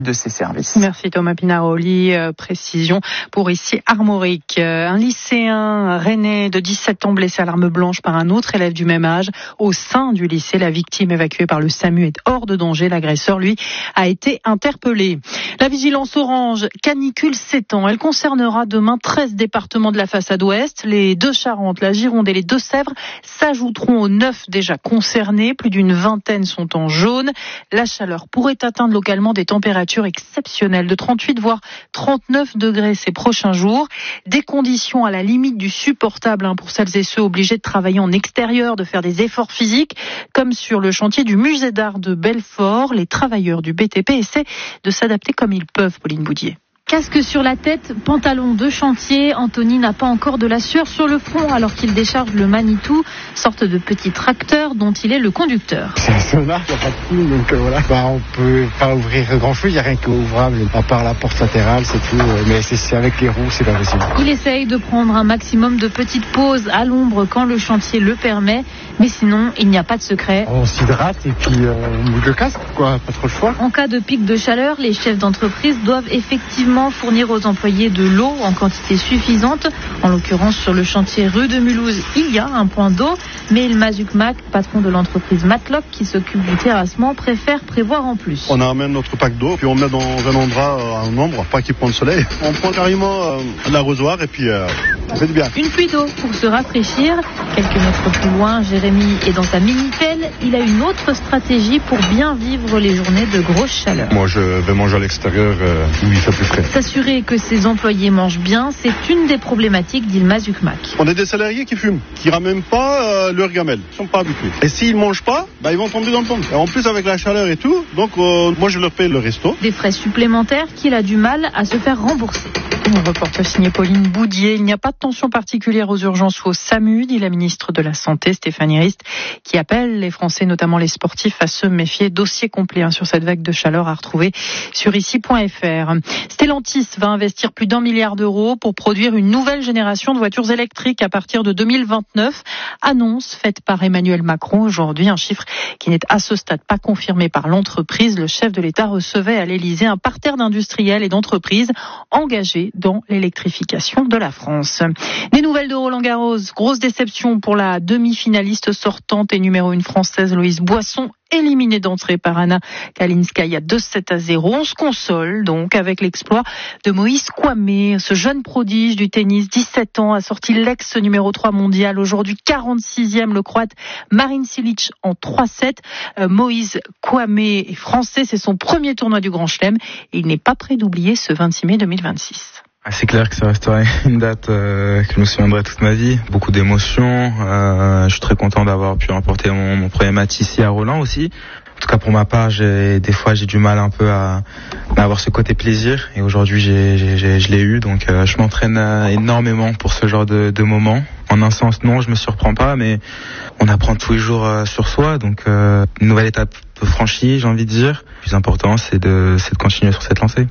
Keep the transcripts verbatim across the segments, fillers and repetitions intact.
de ses services. Merci Thomas Pinaroli. Euh, précision pour ici Armorique. Euh, un lycéen rennais de dix-sept ans blessé à l'arme blanche par un autre élève du même âge au sein du lycée. La victime évacuée par le SAMU est hors de danger. L'agresseur, lui, a été interpellé. La vigilance orange canicule s'étend. Elle concernera demain treize départements de la façade ouest. Les Deux-Charentes, la Gironde et les Deux-Sèvres s'ajouteront aux neuf déjà concernés. Plus d'une vingtaine sont en jaune. La chaleur pourrait atteindre localement des températures exceptionnelles de trente-huit voire trente-neuf degrés ces prochains jours. Des conditions à la limite du supportable hein, pour celles et ceux obligés de travailler en extérieur, de faire des efforts physiques, comme sur le chantier du musée d'art de Belfort. Les travailleurs du B T P essaient de s'adapter comme ils peuvent, Pauline Boudier. Casque sur la tête, pantalon de chantier, Anthony n'a pas encore de la sueur sur le front alors qu'il décharge le Manitou, sorte de petit tracteur dont il est le conducteur. C'est un sonar, il n'y a pas de fil, donc euh, voilà. Bah, on peut pas ouvrir grand chose, il n'y a rien qui est ouvrable, à part la porte latérale, c'est tout. Mais c'est, c'est avec les roues, c'est pas possible. Il essaye de prendre un maximum de petites pauses à l'ombre quand le chantier le permet, mais sinon il n'y a pas de secret. On s'hydrate et puis euh, on bouge le casque, quoi, pas trop le choix. En cas de pic de chaleur, les chefs d'entreprise doivent effectivement fournir aux employés de l'eau en quantité suffisante. En l'occurrence, sur le chantier rue de Mulhouse, il y a un point d'eau, mais le Mazukmak, patron de l'entreprise Matlock qui s'occupe du terrassement, préfère prévoir en plus. On amène notre pack d'eau, puis on met dans un endroit en ombre, pas qu'il prend le soleil. On prend carrément euh, l'arrosoir et puis euh, on fait du bien. Une pluie d'eau pour se rafraîchir. Quelques mètres plus loin, Jérémy est dans sa Minitel. Il a une autre stratégie pour bien vivre les journées de grosse chaleur. Moi, je vais manger à l'extérieur euh, où il fait plus frais. S'assurer que ses employés mangent bien, c'est une des problématiques d'Ilma Zukmak. On a des salariés qui fument, qui ramènent pas euh, leur gamelle, ils sont pas habitués. Et s'ils mangent pas, bah, ils vont tomber dans le pompe. Et en plus avec la chaleur et tout, donc euh, moi je leur paye le resto. Des frais supplémentaires qu'il a du mal à se faire rembourser. Un reportage signé Pauline Boudier. Il n'y a pas de tension particulière aux urgences ou au SAMU, dit la ministre de la Santé, Stéphanie Rist, qui appelle les Français, notamment les sportifs, à se méfier. Dossier complet hein, sur cette vague de chaleur à retrouver sur ici point f r. Stellantis va investir plus d'un milliard d'euros pour produire une nouvelle génération de voitures électriques à partir de deux mille vingt-neuf. Annonce faite par Emmanuel Macron aujourd'hui, un chiffre qui n'est à ce stade pas confirmé par l'entreprise. Le chef de l'État recevait à l'Élysée un parterre d'industriels et d'entreprises engagés dans l'électrification de la France. Des nouvelles de Roland-Garros, grosse déception pour la demi-finaliste sortante et numéro une française Louise Boisson, éliminée d'entrée par Anna Kalinskaya deux sept à zéro. On se console donc avec l'exploit de Moïse Kouamé, ce jeune prodige du tennis, dix-sept ans, a sorti l'ex numéro trois mondial, aujourd'hui quarante-sixième, le Croate Marin Cilic en trois sept. Euh, Moïse Kouamé est français, c'est son premier tournoi du Grand Chelem et il n'est pas prêt d'oublier ce vingt-six mai deux mille vingt-six. C'est clair que ça restera une date euh, que je me souviendrai toute ma vie. Beaucoup d'émotions. Euh, je suis très content d'avoir pu remporter mon, mon premier match ici à Roland aussi. En tout cas pour ma part, j'ai, des fois j'ai du mal un peu à, à avoir ce côté plaisir. Et aujourd'hui, j'ai, j'ai, j'ai, je l'ai eu. Donc euh, je m'entraîne euh, énormément pour ce genre de, de moments. En un sens, non, je me surprends pas, mais on apprend tous les jours euh, sur soi. Donc euh, une nouvelle étape franchie, j'ai envie de dire. Le plus important, c'est de, c'est de continuer sur cette lancée.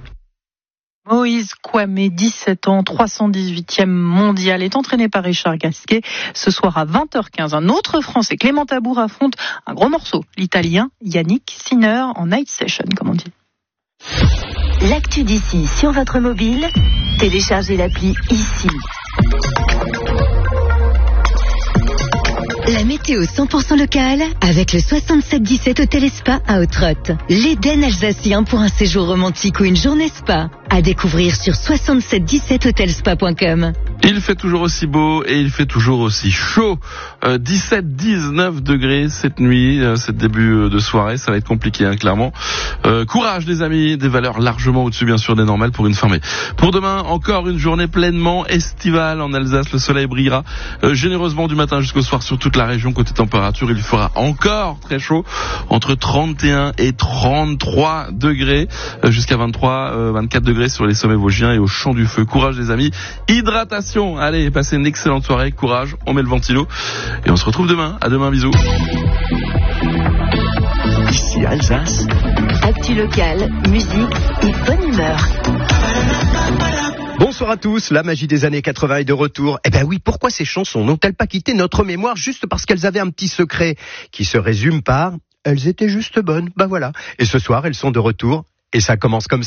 Moïse Kouamé, dix-sept ans, trois cent dix-huitième mondial, est entraîné par Richard Gasquet. Ce soir à vingt heures quinze, un autre Français, Clément Tabour, affronte un gros morceau, l'Italien Yannick Sinner, en night session, comme on dit. L'actu d'ici sur votre mobile, téléchargez l'appli ici. La météo cent pour cent locale avec le soixante-sept dix-sept Hôtel et Spa à Autrotte. L'Éden alsacien pour un séjour romantique ou une journée spa. À découvrir sur soixante-sept dix-sept hôtelspa point com. Il fait toujours aussi beau et il fait toujours aussi chaud. Euh, dix-sept dix-neuf degrés cette nuit, euh, cette début de soirée, ça va être compliqué hein, clairement. Euh, courage les amis, des valeurs largement au-dessus bien sûr des normales pour une fin mai. Pour demain, encore une journée pleinement estivale en Alsace. Le soleil brillera euh, généreusement du matin jusqu'au soir sur toute la région. Côté température, il fera encore très chaud, entre trente et un et trente-trois degrés, euh, jusqu'à vingt-trois, euh, vingt-quatre degrés sur les sommets vosgiens et au champ du feu. Courage les amis, hydratation, allez, passez une excellente soirée, courage, on met le ventilo et on se retrouve demain. À demain, bisous. Ici Alsace. Actu locale, musique et bonne humeur. Bonsoir à tous, la magie des années quatre-vingts est de retour. Eh ben oui, pourquoi ces chansons n'ont-elles pas quitté notre mémoire juste parce qu'elles avaient un petit secret qui se résume par « elles étaient juste bonnes ». Ben voilà, et ce soir elles sont de retour et ça commence comme ça.